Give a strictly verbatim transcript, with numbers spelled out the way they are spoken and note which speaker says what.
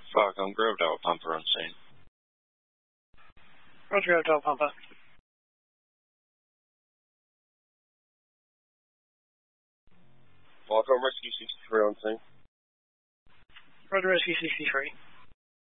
Speaker 1: Falcon Grove Delta Pumper on scene.
Speaker 2: Roger, Grove Delta Pumper.
Speaker 1: Falcon Rescue sixty-three on scene.
Speaker 2: Roger, Rescue sixty-three.